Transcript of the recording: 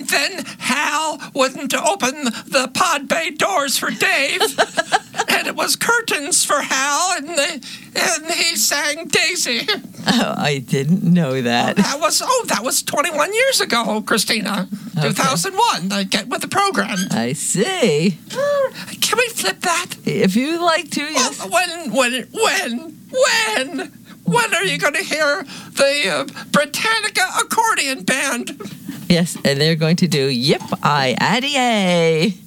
And then Hal wouldn't open the pod bay doors for Dave. And it was curtains for Hal, and he sang Daisy. Oh, I didn't know that. That was 21 years ago, Christina. Okay. 2001. I get with the program. I see. Can we flip that? If you like to, yes. When are you going to hear the Britannica accordion band? Yes, and they're going to do Yip I Addy A.